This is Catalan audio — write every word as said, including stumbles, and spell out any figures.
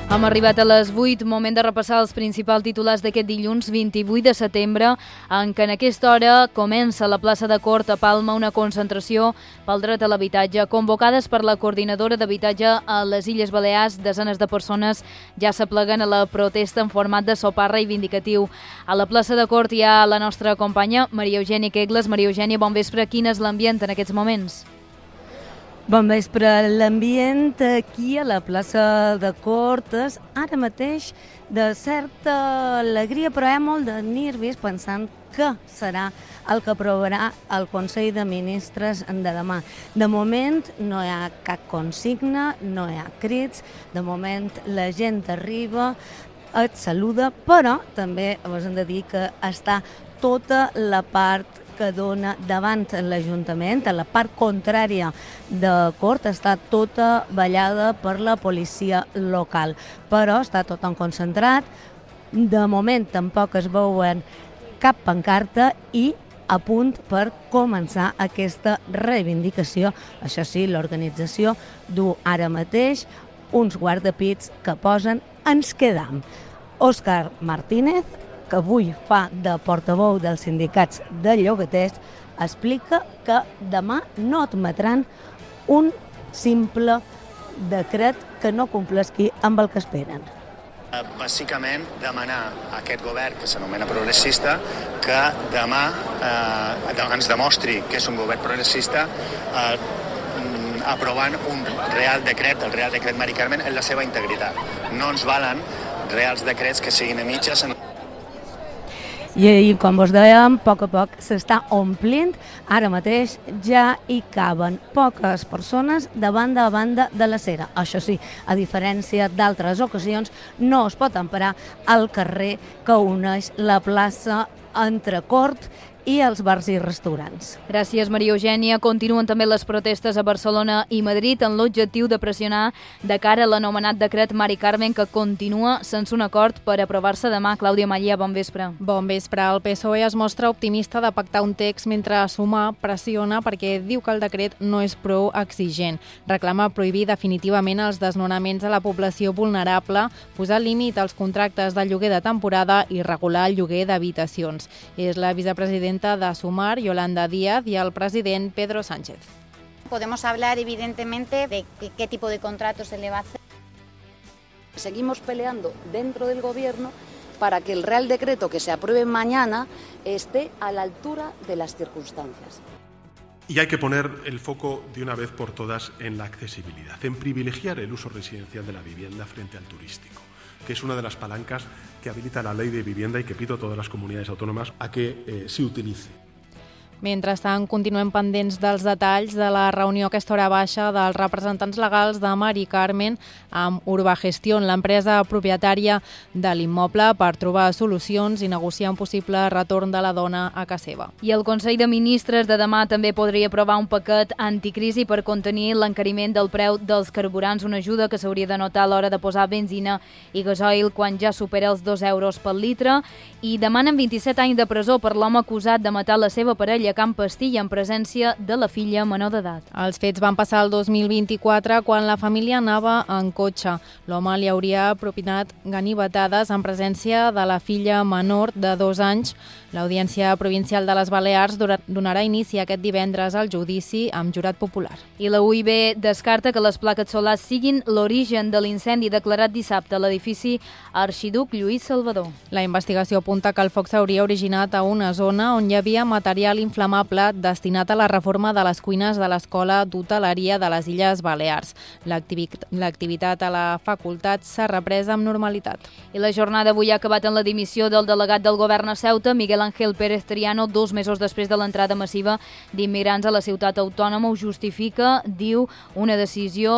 Hem arribat a les vuit, moment de repassar els principals titulars d'aquest dilluns vint-i-vuit de setembre, en què en aquesta hora comença a la plaça de Cort a Palma una concentració pel dret a l'habitatge. Convocades per la coordinadora d'habitatge a les Illes Balears, desenes de persones ja s'apleguen a la protesta en format de sopar reivindicatiu. A la plaça de Cort hi ha la nostra companya Maria Eugènia Quegles. Maria Eugènia, bon vespre. Quin és l'ambient en aquests moments? Bon vespre. L'ambient aquí a la plaça de Cort és ara mateix de certa alegria, però hi ha molt de nervis pensant que serà el que aprovarà el Consell de Ministres de demà. De moment no hi ha cap consigna, no hi ha crits, de moment la gent arriba, et saluda, però també us hem de dir que està tota la part que dona davant l'Ajuntament, a la part contrària de Cort, està tota ballada per la policia local, però està tot en concentrat. De moment tampoc es veuen cap pancarta i a punt per començar aquesta reivindicació. Això sí, l'organització du ara mateix uns guardapits que posen "ens quedam". Òscar Martínez, que avui fa de portaveu dels sindicats de llogaters, explica que demà no admetran un simple decret que no compleixi amb el que esperen. Bàsicament, demanar a aquest govern, que s'anomena progressista, que demà eh, ens demostri que és un govern progressista eh, aprovant un real decret, el Real Decret Mari Carmen, en la seva integritat. No ens valen reals decrets que siguin a mitges. I, com vos dèiem, a poc a poc s'està omplint. Ara mateix ja hi caben poques persones de banda a banda de la cera. Això sí, a diferència d'altres ocasions, no es pot emparar al carrer que uneix la plaça entre Cort i els bars i restaurants. Gràcies, Maria Eugènia. Continuen també les protestes a Barcelona i Madrid amb l'objectiu de pressionar de cara a l'anomenat decret Mari Carmen, que continua sense un acord per aprovar-se demà. Clàudia Mallà, bon vespre. Bon vespre. El P S O E es mostra optimista de pactar un text mentre Sumar pressiona perquè diu que el decret no és prou exigent. Reclama prohibir definitivament els desnonaments a la població vulnerable, posar límit als contractes de lloguer de temporada i regular el lloguer d'habitacions. És la vicepresidenta de Sumar, Yolanda Díaz, y al presidente Pedro Sánchez. Podemos hablar evidentemente de qué tipo de contrato se le va a hacer. Seguimos peleando dentro del gobierno para que el Real Decreto que se apruebe mañana esté a la altura de las circunstancias. Y hay que poner el foco de una vez por todas en la accesibilidad, en privilegiar el uso residencial de la vivienda frente al turístico, que es una de las palancas que habilita la ley de vivienda y que pido a todas las comunidades autónomas a que eh, se utilice. Mentrestant, continuem pendents dels detalls de la reunió a aquesta hora baixa dels representants legals de Mari Carmen amb Urbagestión, l'empresa propietària de l'immoble, per trobar solucions i negociar un possible retorn de la dona a casa seva. I el Consell de Ministres de demà també podria aprovar un paquet anticrisi per contenir l'encariment del preu dels carburants, una ajuda que s'hauria de notar a l'hora de posar benzina i gasoil quan ja supera els dos euros per litre, i demanen vint-i-set anys de presó per l'home acusat de matar la seva parella a Can Pastilla en presència de la filla menor d'edat. Els fets van passar el dos mil vint-i-quatre quan la família anava en cotxe. L'home li hauria propinat ganivetades en presència de la filla menor de dos anys. L'Audiència Provincial de les Balears donarà inici aquest divendres al judici amb jurat popular. I la U I B descarta que les plaques solars siguin l'origen de l'incendi declarat dissabte a l'edifici Arxiduc Lluís Salvador. La investigació apunta que el foc s'hauria originat a una zona on hi havia material inflamable destinat a la reforma de les cuines de l'Escola d'Hoteleria de les Illes Balears. L'activitat a la facultat s'ha reprès amb normalitat. I la jornada avui ha acabat en la dimissió del delegat del govern a Ceuta, Miguel Ángel Pérez Triano, dos mesos després de l'entrada massiva d'immigrants a la ciutat autònoma. Ho justifica, diu, una decisió